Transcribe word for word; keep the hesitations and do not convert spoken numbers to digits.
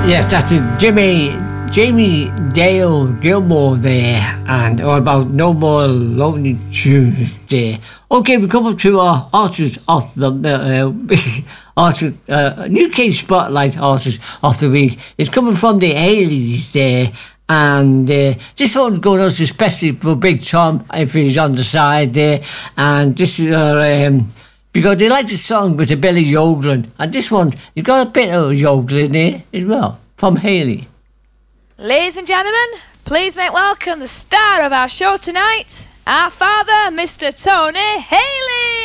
Yes, that's it. Jimmy, Jamie Dale Gilmore there, and all about No More Lonely Tuesday. Okay, we come up to our artists of the uh, artist, uh, U K Spotlight artist of the week. It's coming from the Haleys there, and uh, this one's going out especially for Big Tom if he's on the side there, and this is uh, um, because they like the song with the belly yodeling, and this one you got a bit of yodeling there as well from Haley. Ladies and gentlemen, please make welcome the star of our show tonight, our father, Mister Tony Haley.